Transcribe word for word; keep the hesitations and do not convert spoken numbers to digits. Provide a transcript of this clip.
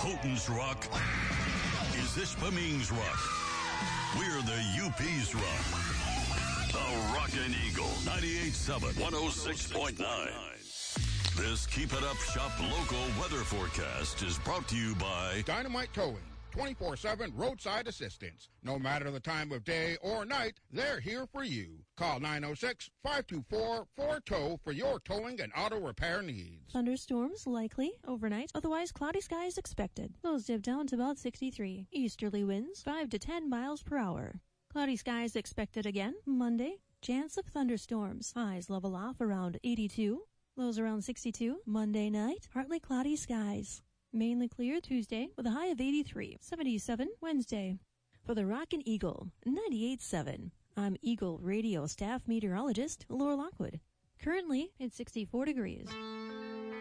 Houghton's Rock is Ispaming's Rock. We're the U P's Rock. The Rockin' Eagle, ninety-eight point seven, one oh six point nine. This Keep It Up Shop local weather forecast is brought to you by Dynamite Towing, twenty-four seven roadside assistance. No matter the time of day or night, they're here for you. Call nine oh six, five two four, four T O W for your towing and auto repair needs. Thunderstorms likely overnight, otherwise cloudy skies expected. Lows dip down to about sixty-three. Easterly winds five to ten miles per hour. Cloudy skies expected again Monday. Chance of thunderstorms. Highs level off around eighty-two. Lows around sixty-two. Monday night, partly cloudy skies. Mainly clear Tuesday with a high of eighty-three. seventy-seven Wednesday. For the Rockin' Eagle, ninety-eight point seven. I'm Eagle Radio staff meteorologist Laura Lockwood. Currently, it's sixty-four degrees.